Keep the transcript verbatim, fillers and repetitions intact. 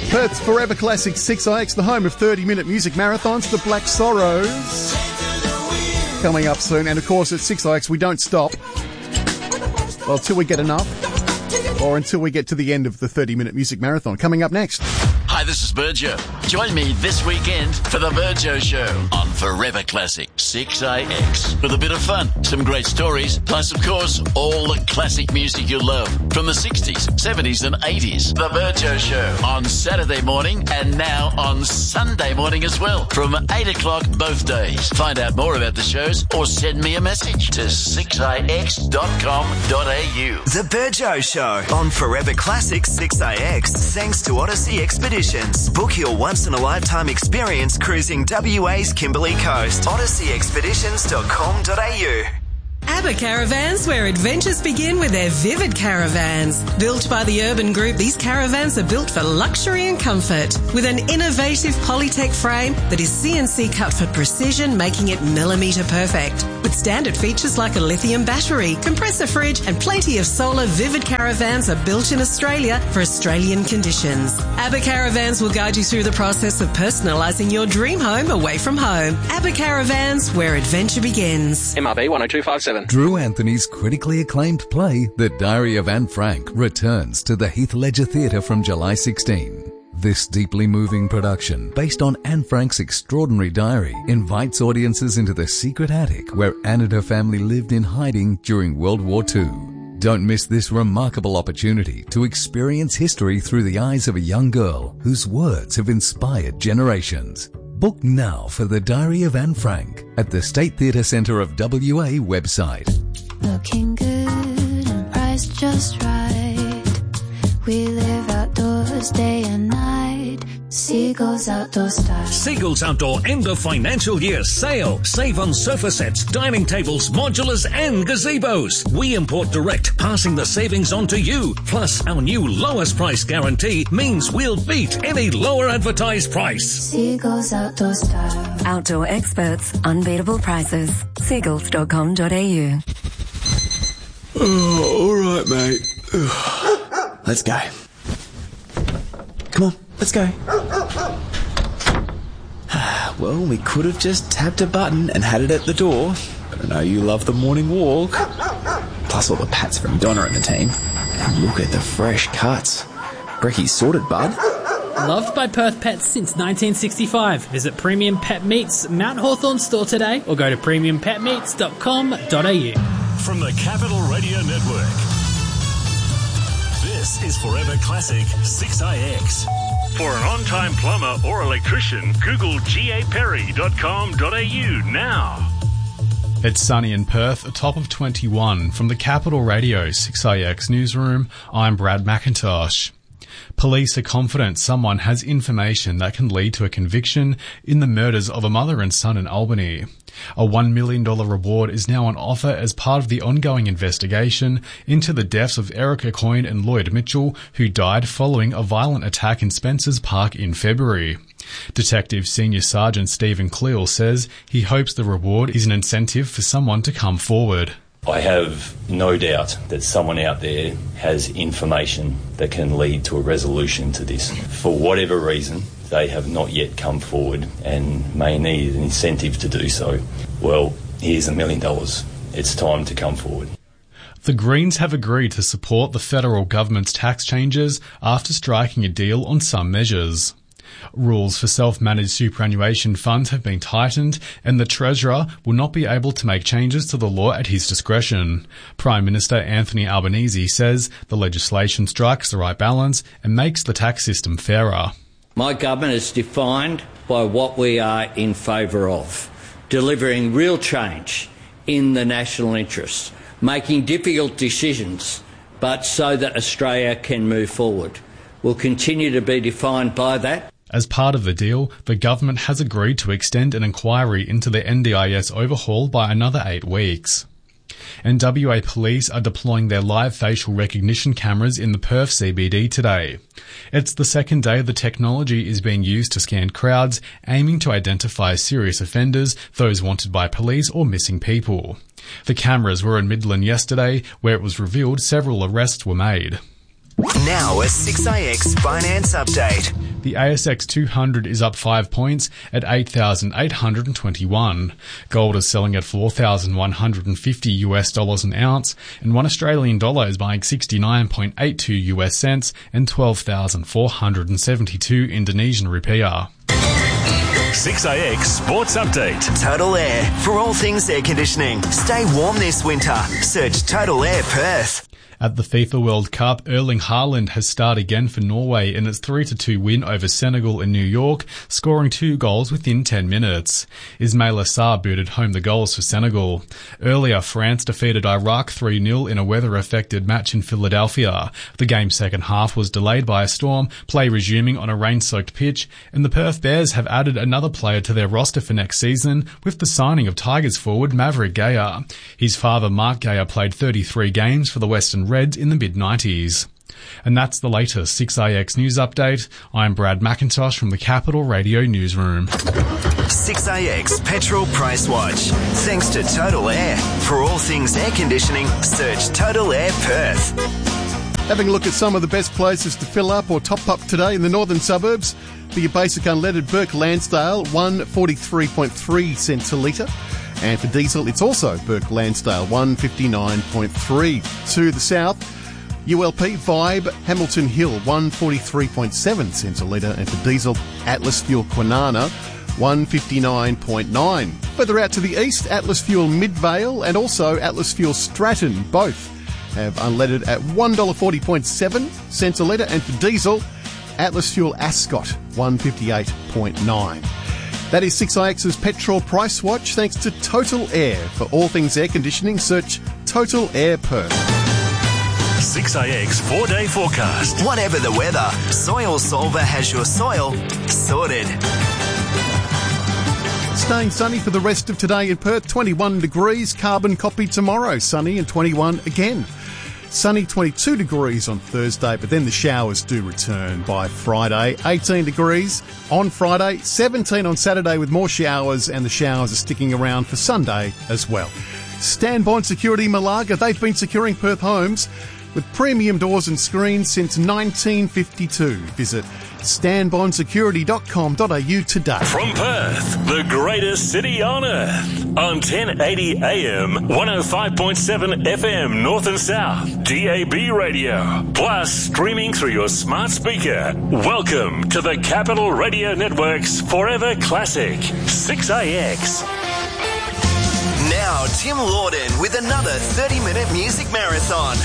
Perth's Forever Classic six I X, the home of thirty-minute music marathons, the Black Sorrows. Coming up soon. And, of course, at six I X, we don't stop. Well, until we get enough. Or until we get to the end of the thirty-minute music marathon. Coming up next. Hi, this is Virgio. Join me this weekend for the Virgio Show on Forever Classic six I X. With a bit of fun, some great stories, plus, of course, all the classic music you love from the sixties, seventies and eighties. The Virgio Show on Saturday morning and now on Sunday morning as well from eight o'clock both days. Find out more about the shows or send me a message to six I X dot com dot A U. The Virgio Show on Forever Classic six I X, thanks to Odyssey Expeditions. Book your once-in-a-lifetime experience cruising W A's Kimberley Coast. odyssey expeditions dot com dot A U. ABBA Caravans, where adventures begin with their Vivid Caravans. Built by the Urban Group, these caravans are built for luxury and comfort. With an innovative Polytech frame that is C N C cut for precision, making it millimetre perfect. With standard features like a lithium battery, compressor fridge and plenty of solar, Vivid Caravans are built in Australia for Australian conditions. ABBA Caravans will guide you through the process of personalising your dream home away from home. ABBA Caravans, where adventure begins. M R B one oh two five seven. Drew Anthony's critically acclaimed play, The Diary of Anne Frank, returns to the Heath Ledger Theatre from July sixteenth. This deeply moving production, based on Anne Frank's extraordinary diary, invites audiences into the secret attic where Anne and her family lived in hiding during World War Two. Don't miss this remarkable opportunity to experience history through the eyes of a young girl whose words have inspired generations. Book now for The Diary of Anne Frank at the State Theatre Centre of W A website. Looking good and priced just right. We live outdoors day and night. Seagulls Outdoor Style. Seagulls Outdoor end of financial year sale. Save on sofa sets, dining tables, modulars and gazebos. We import direct, passing the savings on to you. Plus, our new lowest price guarantee means we'll beat any lower advertised price. Seagulls Outdoor Style. Outdoor experts, unbeatable prices. seagulls dot com dot A U. Oh, all right, mate. Let's go. Come on, let's go. Well, we could have just tapped a button and had it at the door, but I know you love the morning walk. Plus all the pats from Donna and the team. And look at the fresh cuts. Brecky's sorted, bud. Loved by Perth pets since nineteen sixty-five. Visit Premium Pet Meats Mount Hawthorn store today or go to premium pet meats dot com dot A U. From the Capital Radio Network, this is Forever Classic six I X. For an on-time plumber or electrician, Google g a perry dot com dot A U now. It's sunny in Perth, a top of twenty-one. From the Capital Radio six I X newsroom, I'm Brad McIntosh. Police are confident someone has information that can lead to a conviction in the murders of a mother and son in Albany. A one million dollars reward is now on offer as part of the ongoing investigation into the deaths of Erica Coyne and Lloyd Mitchell, who died following a violent attack in Spencer's Park in February. Detective Senior Sergeant Stephen Cleal says he hopes the reward is an incentive for someone to come forward. I have no doubt that someone out there has information that can lead to a resolution to this. For whatever reason, they have not yet come forward and may need an incentive to do so. Well, here's a million dollars. It's time to come forward. The Greens have agreed to support the federal government's tax changes after striking a deal on some measures. Rules for self-managed superannuation funds have been tightened and the Treasurer will not be able to make changes to the law at his discretion. Prime Minister Anthony Albanese says the legislation strikes the right balance and makes the tax system fairer. My government is defined by what we are in favour of, delivering real change in the national interest, making difficult decisions, but so that Australia can move forward. We'll continue to be defined by that. As part of the deal, the government has agreed to extend an inquiry into the N D I S overhaul by another eight weeks. And W A police are deploying their live facial recognition cameras in the Perth C B D today. It's the second day the technology is being used to scan crowds, aiming to identify serious offenders, those wanted by police or missing people. The cameras were in Midland yesterday, where it was revealed several arrests were made. Now a six I X finance update. The A S X two hundred is up five points at eight thousand eight hundred twenty-one. Gold is selling at four thousand one hundred fifty US dollars an ounce, and one Australian dollar is buying sixty-nine point eight two US cents and twelve thousand four hundred seventy-two Indonesian rupiah. six A X Sports Update. Total Air. For all things air conditioning, stay warm this winter. Search Total Air Perth. At the FIFA World Cup, Erling Haaland has starred again for Norway in its three to two win over Senegal in New York, scoring two goals within ten minutes. Ismail Assar booted home the goals for Senegal. Earlier, France defeated Iraq three nil in a weather-affected match in Philadelphia. The game's second half was delayed by a storm, play resuming on a rain-soaked pitch, and the Perth Bears have added another player to their roster for next season with the signing of Tigers forward Maverick Geyer. His father, Mark Geyer, played thirty-three games for the Western Reds in the mid nineties. And that's the latest six A X News Update. I'm Brad McIntosh from the Capital Radio Newsroom. six A X Petrol Price Watch. Thanks to Total Air. For all things air conditioning, search Total Air Perth. Having a look at some of the best places to fill up or top up today in the northern suburbs. For your basic unleaded, Burke Lansdale, one forty-three point three cents a litre. And for diesel, it's also Burke Lansdale, one fifty-nine point three. To the south, U L P Vibe Hamilton Hill, one forty-three point seven cents a litre. And for diesel, Atlas Fuel Kwinana, one fifty-nine point nine. Further out to the east, Atlas Fuel Midvale and also Atlas Fuel Stratton, both have unleaded at one dollar forty point seven cents a litre. And for diesel, Atlas Fuel Ascot, one fifty-eight point nine. That is six A X's Petrol Price Watch, thanks to Total Air. For all things air conditioning, search Total Air Perth. six A X four-day forecast. Whatever the weather, Soil Solver has your soil sorted. Staying sunny for the rest of today in Perth, twenty-one degrees. Carbon copy tomorrow, sunny and twenty-one again. Sunny, twenty-two degrees on Thursday, but then the showers do return by Friday. eighteen degrees on Friday, seventeen on Saturday with more showers, and the showers are sticking around for Sunday as well. Stanbond Security Malaga, they've been securing Perth homes with premium doors and screens since nineteen fifty-two. Visit stan bond security dot com dot a u today. From Perth, the greatest city on earth, on ten eighty A M, one oh five point seven F M North and South, D A B radio, plus streaming through your smart speaker. Welcome to the Capital Radio Network's Forever Classic, six A X. Now, Tim Lawden with another thirty-minute music marathon